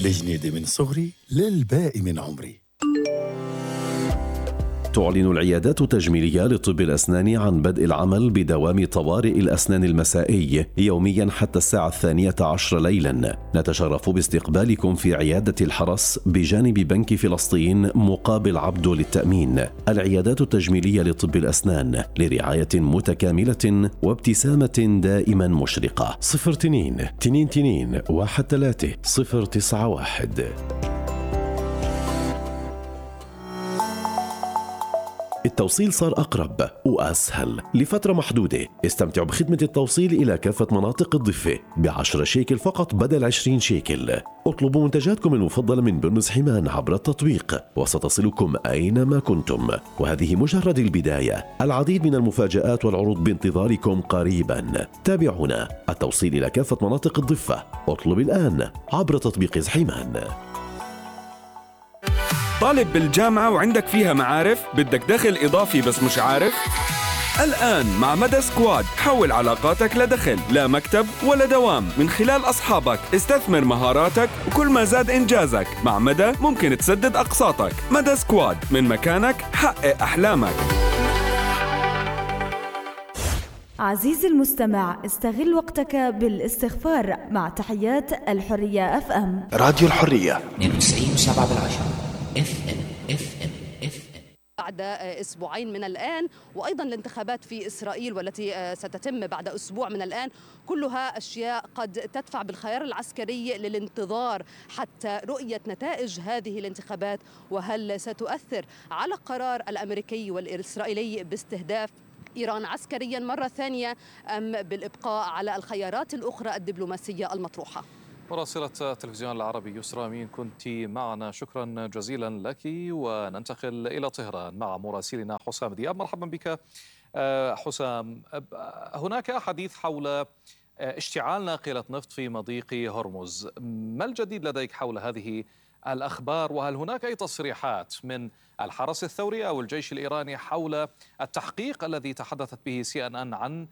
الجنيدة من صغري للباقي من عمري. تعلن العيادات التجميلية لطب الأسنان عن بدء العمل بدوام طوارئ الأسنان المسائي يوميا حتى الساعة 12 ليلا. نتشرف باستقبالكم في عيادة الحرس بجانب بنك فلسطين مقابل عبده للتأمين. العيادات التجميلية لطب الأسنان لرعاية متكاملة وابتسامة دائما مشرقة. 02 22 13 091. التوصيل صار أقرب وأسهل لفترة محدودة. استمتعوا بخدمة التوصيل إلى كافة مناطق الضفة ب10 شيكل فقط بدل 20 شيكل. اطلبوا منتجاتكم المفضلة من برنس حمان عبر التطبيق وستصلكم أينما كنتم. وهذه مجرد البداية، العديد من المفاجآت والعروض بانتظاركم قريبا. تابعونا. التوصيل إلى كافة مناطق الضفة. اطلب الآن عبر تطبيق حمان. طالب بالجامعة وعندك فيها معارف؟ بدك دخل إضافي بس مش عارف؟ الآن مع مدى سكواد حول علاقاتك لدخل، لا مكتب ولا دوام، من خلال أصحابك. استثمر مهاراتك وكل ما زاد إنجازك. مع مدى ممكن تسدد أقساطك. مدى سكواد، من مكانك حقق أحلامك. عزيزي المستمع، استغل وقتك بالاستغفار. مع تحيات الحرية FM. راديو الحرية 92.7 FM. بعد أسبوعين من الآن، وأيضا الانتخابات في إسرائيل والتي ستتم بعد أسبوع من الآن، كلها أشياء قد تدفع بالخيار العسكري للانتظار حتى رؤية نتائج هذه الانتخابات، وهل ستؤثر على قرار الأمريكي والإسرائيلي باستهداف إيران عسكريا مرة ثانية، أم بالإبقاء على الخيارات الأخرى الدبلوماسية المطروحة. مراسلة التلفزيون العربي يسرى أمين، كنت معنا، شكرا جزيلا لك. وننتقل إلى طهران مع مراسلنا حسام دياب. مرحبا بك حسام. هناك حديث حول اشتعال ناقلة نفط في مضيق هرمز. ما الجديد لديك حول هذه الأخبار؟ وهل هناك أي تصريحات من الحرس الثوري أو الجيش الإيراني حول التحقيق الذي تحدثت به CNN عن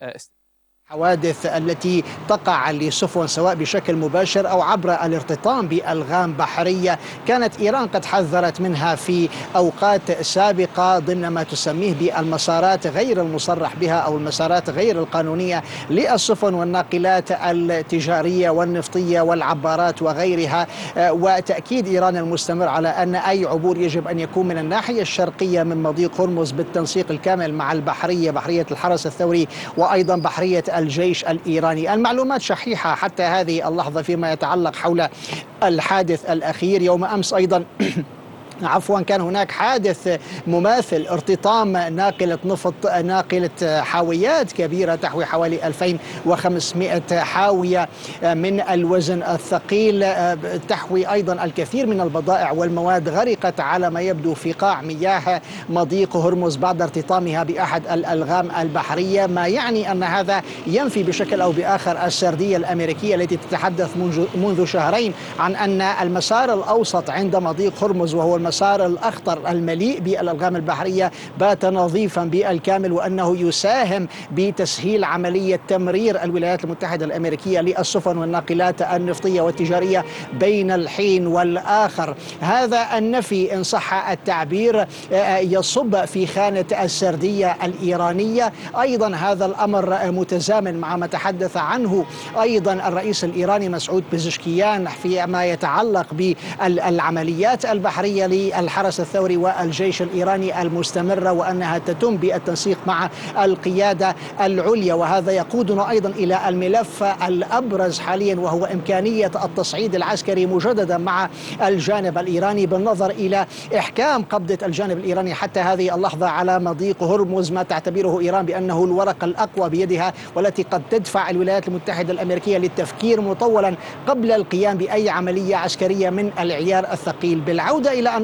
حوادث التي تقع لسفن سواء بشكل مباشر أو عبر الارتطام بألغام بحرية كانت إيران قد حذرت منها في أوقات سابقة ضمن ما تسميه بالمسارات غير المصرح بها أو المسارات غير القانونية للسفن والناقلات التجارية والنفطية والعبارات وغيرها. وتأكيد إيران المستمر على أن أي عبور يجب أن يكون من الناحية الشرقية من مضيق هرمز بالتنسيق الكامل مع البحرية، بحرية الحرس الثوري وأيضا بحرية الجيش الإيراني. المعلومات شحيحة حتى هذه اللحظة فيما يتعلق حول الحادث الأخير. يوم أمس أيضا كان هناك حادث مماثل، ارتطام ناقلة نفط، ناقلة حاويات كبيرة تحوي حوالي 2500 حاوية من الوزن الثقيل، تحوي أيضا الكثير من البضائع والمواد، غرقت على ما يبدو في قاع مياه مضيق هرمز بعد ارتطامها بأحد الألغام البحرية. ما يعني أن هذا ينفي بشكل أو بآخر السردية الأمريكية التي تتحدث منذ شهرين عن أن المسار الأوسط عند مضيق هرمز، وهو المسار الأخطر المليء بالألغام البحرية، بات نظيفا بالكامل، وأنه يساهم بتسهيل عملية تمرير الولايات المتحدة الأمريكية للسفن والناقلات النفطية والتجارية بين الحين والآخر. هذا النفي إن صح التعبير يصب في خانة السردية الإيرانية. أيضا هذا الأمر متزامن مع ما تحدث عنه أيضا الرئيس الإيراني مسعود بيزشكيان فيما يتعلق بالعمليات البحرية للحرس الثوري والجيش الإيراني المستمرة، وأنها تتم بالتنسيق مع القيادة العليا. وهذا يقودنا أيضا إلى الملف الأبرز حاليا، وهو إمكانية التصعيد العسكري مجددا مع الجانب الإيراني، بالنظر إلى إحكام قبضة الجانب الإيراني حتى هذه اللحظة على مضيق هرمز، ما تعتبره إيران بأنه الورقة الأقوى بيدها، والتي قد تدفع الولايات المتحدة الأمريكية للتفكير مطولا قبل القيام بأي عملية عسكرية من العيار الثقيل. بالعودة إلى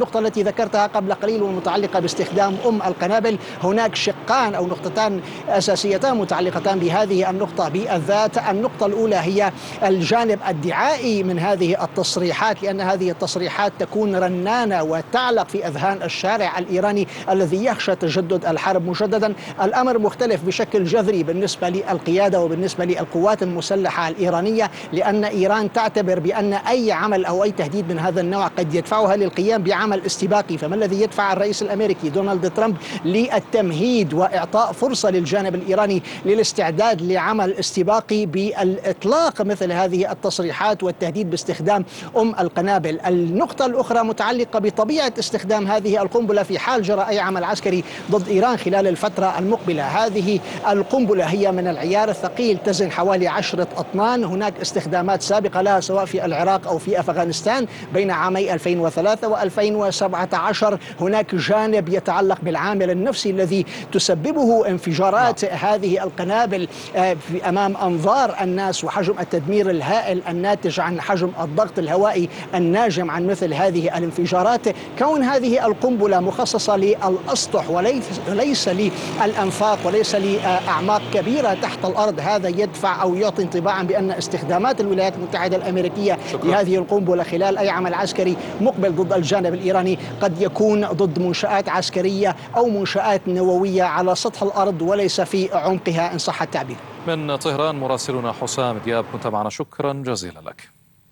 النقطة التي ذكرتها قبل قليل والمتعلقة باستخدام القنابل، هناك شقان أو نقطتان أساسيتان متعلقتان بهذه النقطة بالذات. النقطة الأولى هي الجانب الدعائي من هذه التصريحات، لأن هذه التصريحات تكون رنانة وتعلق في أذهان الشارع الإيراني الذي يخشى تجدد الحرب مجددا. الأمر مختلف بشكل جذري بالنسبة للقيادة وبالنسبة للقوات المسلحة الإيرانية، لأن إيران تعتبر بأن أي عمل أو أي تهديد من هذا النوع قد يدفعها للقيام بعمل استباقي. فما الذي يدفع الرئيس الأمريكي دونالد ترامب للتمهيد وإعطاء فرصة للجانب الإيراني للاستعداد لعمل استباقي بالإطلاق مثل هذه التصريحات والتهديد باستخدام القنابل؟ النقطة الأخرى متعلقة بطبيعة استخدام هذه القنبلة في حال جرى أي عمل عسكري ضد إيران خلال الفترة المقبلة. هذه القنبلة هي من العيار الثقيل، تزن حوالي 10 أطنان. هناك استخدامات سابقة لها سواء في العراق أو في أفغانستان بين عامي 2003 و2017. هناك جانب يتعلق بالعامل النفسي الذي تسببه انفجارات هذه القنابل أمام أنظار الناس، وحجم التدمير الهائل الناتج عن حجم الضغط الهوائي الناجم عن مثل هذه الانفجارات. كون هذه القنبلة مخصصة للأسطح وليس للأنفاق وليس لأعماق كبيرة تحت الأرض، هذا يدفع أو يعطي انطباعا بأن استخدامات الولايات المتحدة الأمريكية لهذه القنبلة خلال أي عمل عسكري مقبل ضد الجانب الإيراني قد يكون ضد منشآت عسكرية أو منشآت نووية على سطح الأرض وليس في عمقها إن صح التعبير. من طهران مراسلنا حسام دياب، كنت معنا، شكرا جزيلا لك.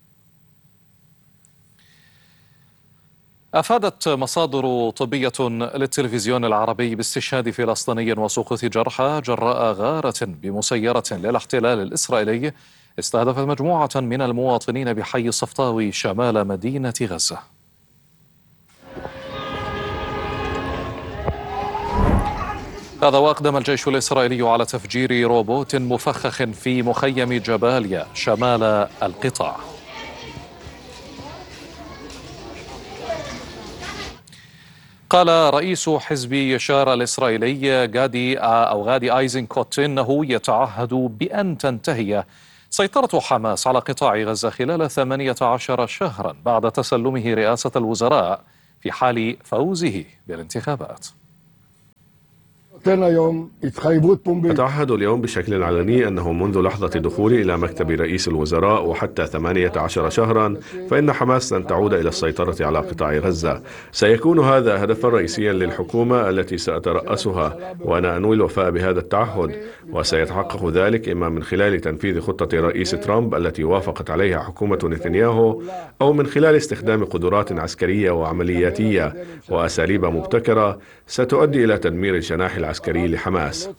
أفادت مصادر طبية للتلفزيون العربي باستشهاد فلسطيني وسقوط جرحى جراء غارة بمسيرة للاحتلال الإسرائيلي استهدفت مجموعة من المواطنين بحي الصفطاوي شمال مدينة غزة. هذا وأقدم الجيش الإسرائيلي على تفجير روبوت مفخخ في مخيم جباليا شمال القطاع. قال رئيس حزب يشار الإسرائيلي غادي أيزنكوت إنه يتعهد بأن تنتهي سيطرة حماس على قطاع غزة خلال 18 شهرا بعد تسلمه رئاسة الوزراء في حال فوزه بالانتخابات. أتعهد اليوم بشكل علني أنه منذ لحظة دخولي إلى مكتب رئيس الوزراء وحتى 18 شهرا فإن حماس لن تعود إلى السيطرة على قطاع غزة. سيكون هذا هدفا رئيسيا للحكومة التي سأترأسها، وأنا أنوي الوفاء بهذا التعهد، وسيتحقق ذلك إما من خلال تنفيذ خطة رئيس ترامب التي وافقت عليها حكومة نتنياهو، أو من خلال استخدام قدرات عسكرية وعملياتية وأساليب مبتكرة ستؤدي إلى تدمير الجناح العسكري لحماس.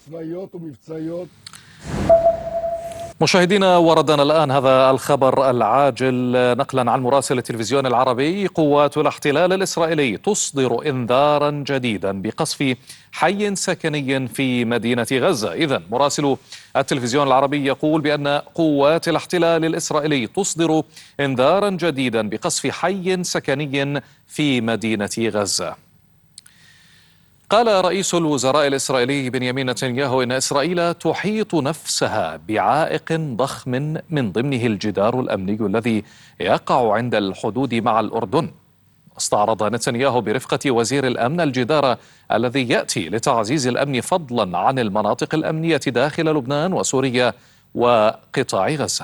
مشاهدينا، وردنا الآن هذا الخبر العاجل نقلا عن مراسل التلفزيون العربي. قوات الاحتلال الإسرائيلي تصدر إنذارا جديدا بقصف حي سكني في مدينة غزة. إذن مراسل التلفزيون العربي يقول بأن قوات الاحتلال الإسرائيلي تصدر إنذارا جديدا بقصف حي سكني في مدينة غزة. قال رئيس الوزراء الإسرائيلي بنيامين نتنياهو إن إسرائيل تحيط نفسها بعائق ضخم من ضمنه الجدار الأمني الذي يقع عند الحدود مع الأردن. استعرض نتنياهو برفقة وزير الأمن الجدار الذي يأتي لتعزيز الأمن فضلا عن المناطق الأمنية داخل لبنان وسوريا وقطاع غزة.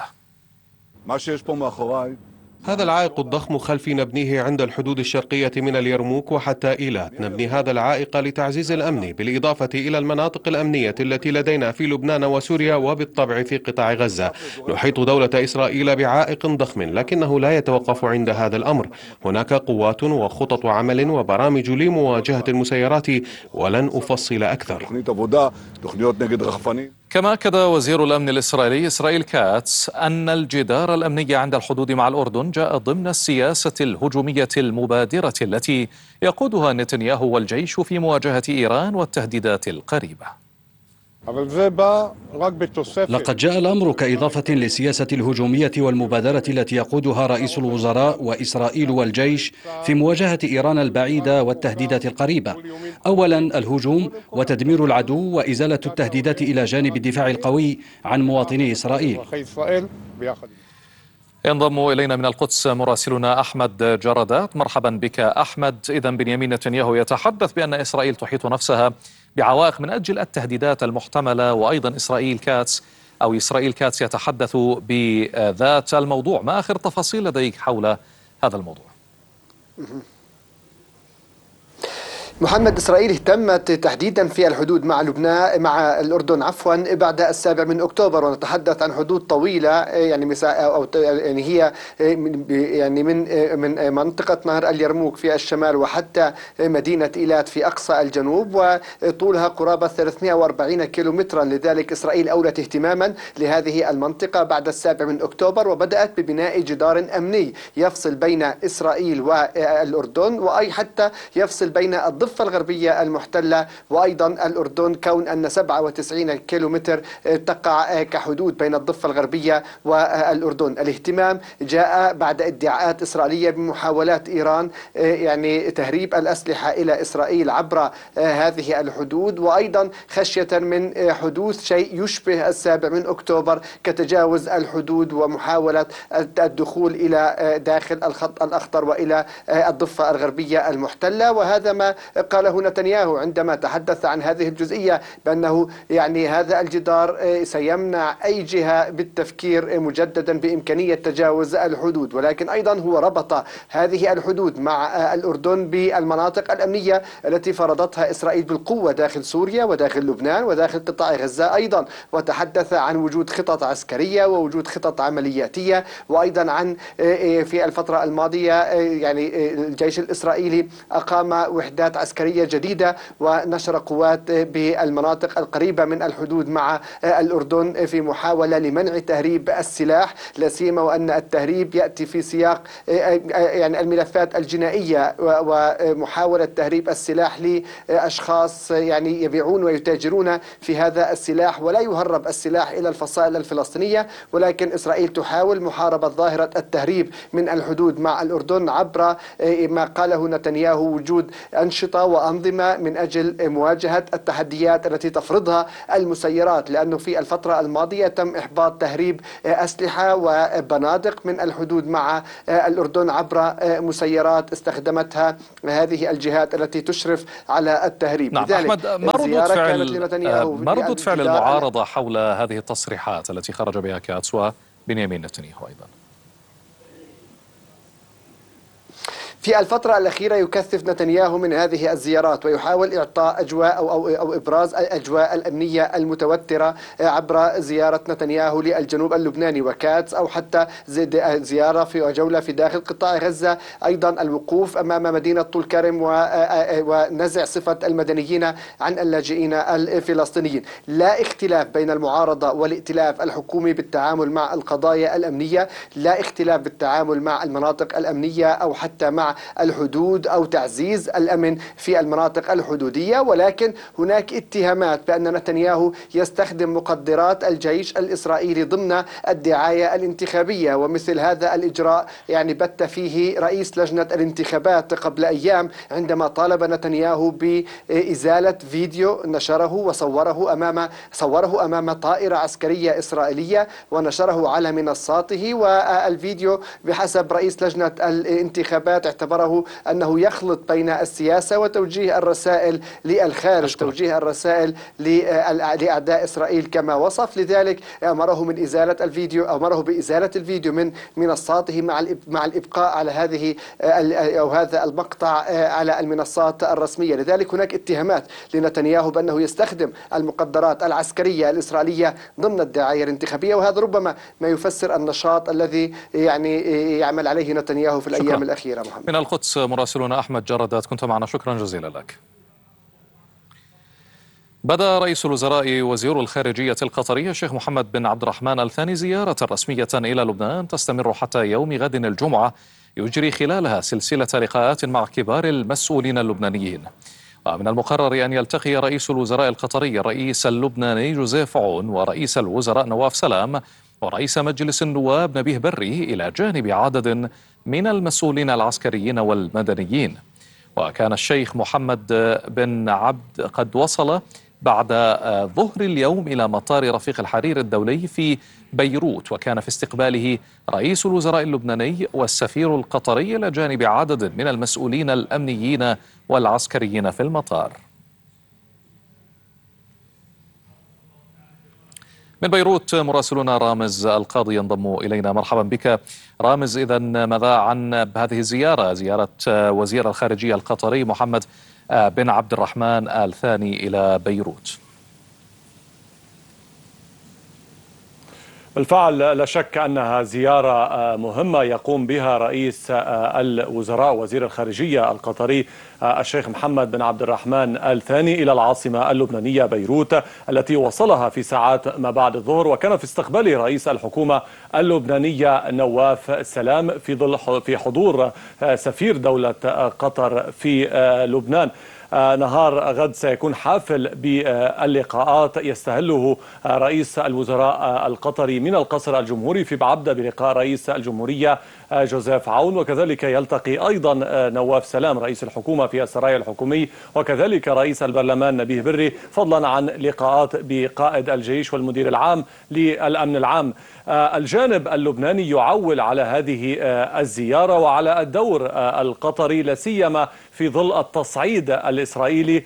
هذا العائق الضخم خلفي نبنيه عند الحدود الشرقية من اليرموك وحتى إيلات. نبني هذا العائق لتعزيز الأمن بالإضافة إلى المناطق الأمنية التي لدينا في لبنان وسوريا وبالطبع في قطاع غزة. نحيط دولة إسرائيل بعائق ضخم، لكنه لا يتوقف عند هذا الأمر. هناك قوات وخطط عمل وبرامج لمواجهة المسيرات ولن أفصل أكثر. كما أكد وزير الأمن الإسرائيلي إسرائيل كاتس أن الجدار الأمني عند الحدود مع الأردن جاء ضمن السياسة الهجومية المبادرة التي يقودها نتنياهو والجيش في مواجهة إيران والتهديدات القريبة. لقد جاء الأمر كإضافة للسياسة الهجومية والمبادرة التي يقودها رئيس الوزراء وإسرائيل والجيش في مواجهة إيران البعيدة والتهديدات القريبة. أولا الهجوم وتدمير العدو وإزالة التهديدات إلى جانب الدفاع القوي عن مواطني إسرائيل. ينضم إلينا من القدس مراسلنا أحمد جردات. مرحبا بك أحمد. إذن بنيامين نتنياهو يتحدث بأن إسرائيل تحيط نفسها بعوائق من أجل التهديدات المحتملة، وأيضا إسرائيل كاتس يتحدث بذات الموضوع. ما آخر التفاصيل لديك حول هذا الموضوع؟ محمد، إسرائيل اهتمت تحديدا في الحدود مع لبنان مع الأردن بعد 7 أكتوبر، ونتحدث عن حدود طويلة يعني هي يعني من منطقة نهر اليرموك في الشمال وحتى مدينة إيلات في أقصى الجنوب، وطولها قرابة 340 كيلومترا. لذلك إسرائيل أولت اهتماما لهذه المنطقة بعد 7 أكتوبر، وبدأت ببناء جدار أمني يفصل بين إسرائيل والأردن، وأي حتى يفصل بين الضفة الغربية المحتلة وأيضا الأردن، كون أن 97 كيلومتر تقع كحدود بين الضفة الغربية والأردن. الاهتمام جاء بعد ادعاءات إسرائيلية بمحاولات إيران يعني تهريب الأسلحة إلى إسرائيل عبر هذه الحدود، وأيضا خشية من حدوث شيء يشبه 7 أكتوبر كتجاوز الحدود ومحاولة الدخول إلى داخل الخط الأخضر وإلى الضفة الغربية المحتلة. وهذا ما قاله نتنياهو عندما تحدث عن هذه الجزئية، بأنه يعني هذا الجدار سيمنع أي جهة بالتفكير مجددا بإمكانية تجاوز الحدود. ولكن أيضا هو ربط هذه الحدود مع الأردن بالمناطق الأمنية التي فرضتها إسرائيل بالقوة داخل سوريا وداخل لبنان وداخل قطاع غزة أيضا، وتحدث عن وجود خطط عسكرية ووجود خطط عملياتية، وأيضا عن في الفترة الماضية يعني الجيش الإسرائيلي أقام وحدات عسكرية جديدة ونشر قوات بالمناطق القريبة من الحدود مع الأردن في محاولة لمنع تهريب السلاح، لا سيما وأن التهريب يأتي في سياق يعني الملفات الجنائية ومحاولة تهريب السلاح لأشخاص يعني يبيعون ويتاجرون في هذا السلاح، ولا يهرب السلاح إلى الفصائل الفلسطينية. ولكن إسرائيل تحاول محاربة ظاهرة التهريب من الحدود مع الأردن عبر ما قاله نتنياهو وجود أنشطة وأنظمة من أجل مواجهة التحديات التي تفرضها المسيرات، لأنه في الفترة الماضية تم إحباط تهريب أسلحة وبنادق من الحدود مع الأردن عبر مسيرات استخدمتها هذه الجهات التي تشرف على التهريب. نعم أحمد، ما ردود فعل المعارضة حول هذه التصريحات التي خرج بها كاتس وبنيامين نتنياهو أيضا؟ في الفترة الأخيرة يكثف نتنياهو من هذه الزيارات ويحاول إعطاء أجواء أو إبراز الأجواء الأمنية المتوترة عبر زيارة نتنياهو للجنوب اللبناني وكاتس، أو حتى زيارة في جولة في داخل قطاع غزة، أيضا الوقوف أمام مدينة طول كرم ونزع صفة المدنيين عن اللاجئين الفلسطينيين. لا اختلاف بين المعارضة والائتلاف الحكومي بالتعامل مع القضايا الأمنية، لا اختلاف بالتعامل مع المناطق الأمنية أو حتى مع الحدود أو تعزيز الأمن في المناطق الحدودية. ولكن هناك اتهامات بأن نتنياهو يستخدم مقدرات الجيش الإسرائيلي ضمن الدعاية الانتخابية، ومثل هذا الإجراء يعني بت فيه رئيس لجنة الانتخابات قبل أيام عندما طالب نتنياهو بإزالة فيديو نشره وصوره أمام طائرة عسكرية إسرائيلية ونشره على منصاته. والفيديو بحسب رئيس لجنة الانتخابات اعتبره أنه يخلط بين السياسة وتوجيه الرسائل للخارج، توجيه الرسائل لأعداء إسرائيل كما وصف. لذلك أمره بإزالة الفيديو من منصاته مع الإبقاء على هذا المقطع على المنصات الرسمية. لذلك هناك اتهامات لنتنياهو بأنه يستخدم المقدرات العسكرية الإسرائيلية ضمن الدعاية الانتخابية، وهذا ربما ما يفسر النشاط الذي يعني يعمل عليه نتنياهو في الأيام الأخيرة. من القدس مراسلنا أحمد جردات، كنت معنا، شكرا جزيلا لك. بدأ رئيس الوزراء وزير الخارجية القطرية الشيخ محمد بن عبد الرحمن الثاني زيارة رسمية إلى لبنان تستمر حتى يوم غد الجمعة، يجري خلالها سلسلة لقاءات مع كبار المسؤولين اللبنانيين. ومن المقرر أن يلتقي رئيس الوزراء القطري الرئيس اللبناني جوزيف عون ورئيس الوزراء نواف سلام ورئيس مجلس النواب نبيه بري إلى جانب عدد من المسؤولين العسكريين والمدنيين. وكان الشيخ محمد بن عبد قد وصل بعد ظهر اليوم إلى مطار رفيق الحرير الدولي في بيروت، وكان في استقباله رئيس الوزراء اللبناني والسفير القطري إلى جانب عدد من المسؤولين الأمنيين والعسكريين في المطار. من بيروت مراسلنا رامز القاضي ينضم إلينا. مرحبا بك رامز. إذن ماذا عن هذه الزيارة، زيارة وزير الخارجية القطري محمد بن عبد الرحمن آل ثاني إلى بيروت؟ بالفعل لا شك أنها زيارة مهمة يقوم بها رئيس الوزراء وزير الخارجية القطري الشيخ محمد بن عبد الرحمن آل ثاني إلى العاصمة اللبنانية بيروت، التي وصلها في ساعات ما بعد الظهر، وكان في استقبال رئيس الحكومة اللبنانية نواف سلام في حضور سفير دولة قطر في لبنان. نهار غد سيكون حافل باللقاءات يستهله رئيس الوزراء القطري من القصر الجمهوري في بعبدة بلقاء رئيس الجمهورية جوزيف عون، وكذلك يلتقي أيضا نواف سلام رئيس الحكومة في السراي الحكومي، وكذلك رئيس البرلمان نبيه بري، فضلا عن لقاءات بقائد الجيش والمدير العام للأمن العام. الجانب اللبناني يعول على هذه الزيارة وعلى الدور القطري، لا سيما في ظل التصعيد الإسرائيلي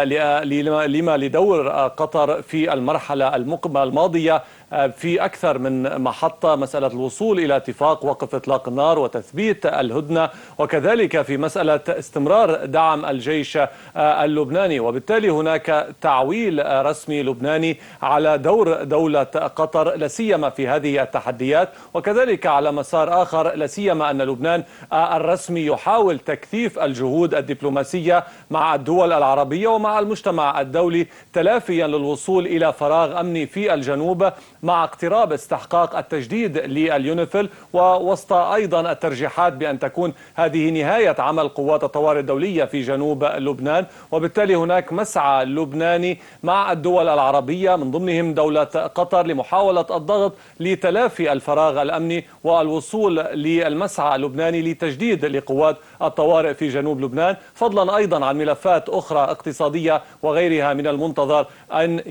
لما لدور قطر في المرحلة الماضية في أكثر من محطة، مسألة الوصول إلى اتفاق وقف إطلاق النار وتثبيت الهدنة، وكذلك في مسألة استمرار دعم الجيش اللبناني. وبالتالي هناك تعويل رسمي لبناني على دور دولة قطر لا سيما في هذه التحديات، وكذلك على مسار آخر لا سيما أن لبنان الرسمي يحاول تكثيف الجهود الدبلوماسية مع الدول العربية ومع المجتمع الدولي تلافيا للوصول إلى فراغ أمني في الجنوب، مع اقتراب استحقاق التجديد لليونيفيل، ووسط أيضا الترجيحات بأن تكون هذه نهاية عمل قوات الطوارئ الدولية في جنوب لبنان. وبالتالي هناك مسعى لبناني مع الدول العربية من ضمنهم دولة قطر لمحاولة الضغط لتلافي الفراغ الأمني والوصول للمسعى اللبناني لتجديد لقوات الطوارئ في جنوب لبنان، فضلا أيضا عن ملفات أخرى اقتصادية وغيرها من المنتظر أن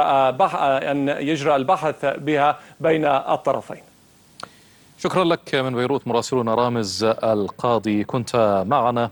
يجرى البحث بها بين الطرفين. شكرا لك من بيروت مراسلنا رامز القاضي، كنت معنا.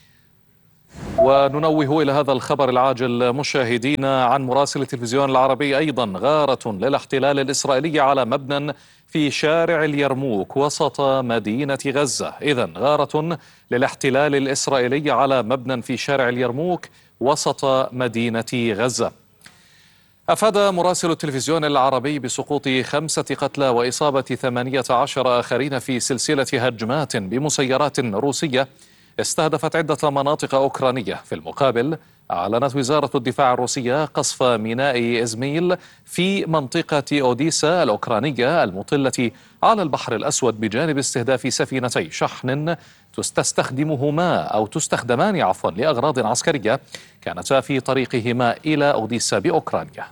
وننوه إلى هذا الخبر العاجل مشاهدينا عن مراسل التلفزيون العربي أيضا. غارة للاحتلال الإسرائيلي على مبنى في شارع اليرموك وسط مدينة غزة. إذن غارة للاحتلال الإسرائيلي على مبنى في شارع اليرموك وسط مدينة غزة. أفاد مراسل التلفزيون العربي بسقوط 5 قتلى وإصابة 18 آخرين في سلسلة هجمات بمسيرات روسية استهدفت عدة مناطق أوكرانية. في المقابل أعلنت وزارة الدفاع الروسية قصف ميناء إزميل في منطقة أوديسا الأوكرانية المطلة على البحر الأسود بجانب استهداف سفينتي شحن تستخدمان لأغراض عسكرية كانتا في طريقهما إلى أوديسا بأوكرانيا.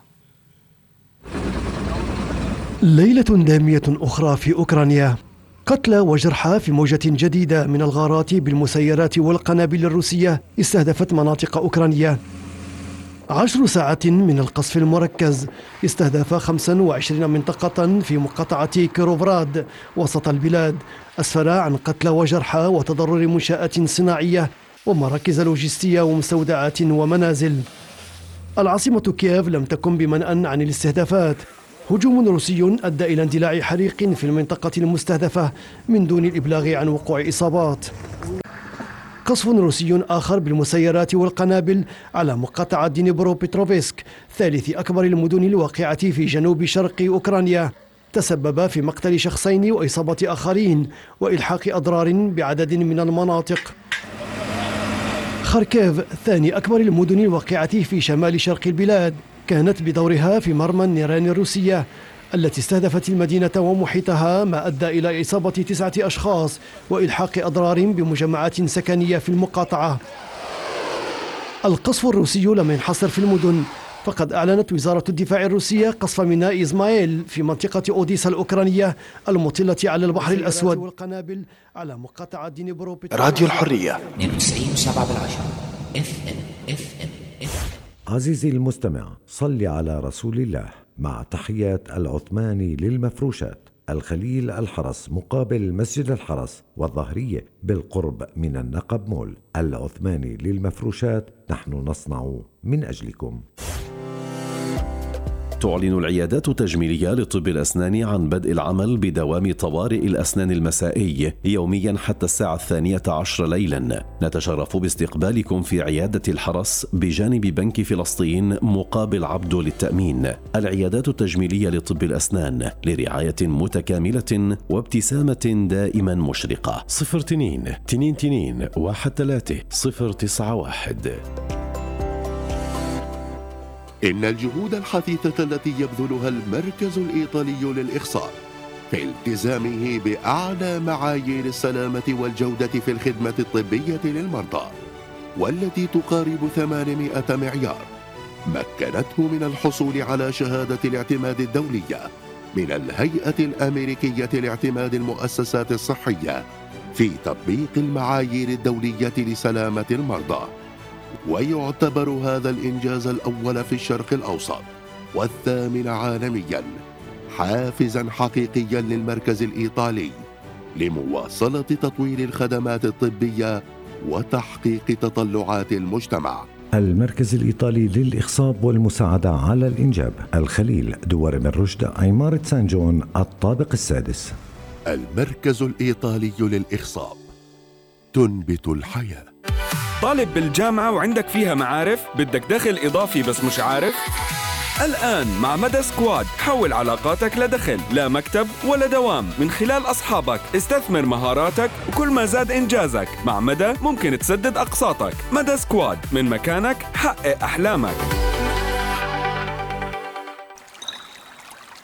ليلة دامية أخرى في أوكرانيا، قتلى وجرحى في موجة جديدة من الغارات بالمسيرات والقنابل الروسية استهدفت مناطق أوكرانيا. 10 ساعات من القصف المركز استهدف 25 منطقة في مقاطعة كيروفراد وسط البلاد، أسفر عن قتلى وجرحى وتضرر منشآت صناعية ومراكز لوجستية ومستودعات ومنازل. العاصمة كييف لم تكن بمنأى عن الاستهدافات. هجوم روسي أدى إلى اندلاع حريق في المنطقة المستهدفة من دون الإبلاغ عن وقوع إصابات. قصف روسي آخر بالمسيرات والقنابل على مقاطعة دينيبرو بيتروفسك، ثالث أكبر المدن الواقعة في جنوب شرق أوكرانيا، تسبب في مقتل شخصين وإصابة آخرين وإلحاق أضرار بعدد من المناطق. خاركيف، ثاني أكبر المدن الواقعة في شمال شرق البلاد، كانت بدورها في مرمى النيران الروسية التي استهدفت المدينة ومحيطها، ما أدى إلى إصابة 9 أشخاص وإلحاق أضرار بمجمعات سكنية في المقاطعة. القصف الروسي لم ينحصر في المدن، فقد أعلنت وزارة الدفاع الروسية قصف ميناء إزمايل في منطقة أوديسا الأوكرانية المطلة على البحر الأسود والقنابل على مقاطعة دينيبرو. راديو الحرية 92.7 FM. عزيزي المستمع، صل على رسول الله. مع تحيات العثماني للمفروشات، الخليل الحرس مقابل مسجد الحرس والظهرية بالقرب من النقب مول. العثماني للمفروشات، نحن نصنع من أجلكم. تعلن العيادات التجميلية لطب الأسنان عن بدء العمل بدوام طوارئ الأسنان المسائي يوميا حتى الساعة 12 ليلا. نتشرف باستقبالكم في عيادة الحرس بجانب بنك فلسطين مقابل عبده للتأمين. العيادات التجميلية لطب الأسنان لرعاية متكاملة وابتسامة دائما مشرقة. 02 22 13 091. إن الجهود الحثيثة التي يبذلها المركز الإيطالي للإخصاب في التزامه بأعلى معايير السلامة والجودة في الخدمة الطبية للمرضى، والتي تقارب 800 معيار، مكنته من الحصول على شهادة الاعتماد الدولية من الهيئة الأمريكية لاعتماد المؤسسات الصحية في تطبيق المعايير الدولية لسلامة المرضى. ويعتبر هذا الإنجاز الأول في الشرق الأوسط والثامن عالميا حافزا حقيقيا للمركز الإيطالي لمواصلة تطوير الخدمات الطبية وتحقيق تطلعات المجتمع. المركز الإيطالي للإخصاب والمساعدة على الإنجاب، الخليل، دوار بن رشد، عمارة سان جون، الطابق السادس. المركز الإيطالي للإخصاب، تنبت الحياة. طالب بالجامعة وعندك فيها معارف؟ بدك دخل إضافي بس مش عارف؟ الآن مع مدى سكواد حول علاقاتك لدخل، لا مكتب ولا دوام. من خلال أصحابك استثمر مهاراتك، وكل ما زاد إنجازك مع مدى ممكن تسدد أقساطك. مدى سكواد، من مكانك حقق أحلامك.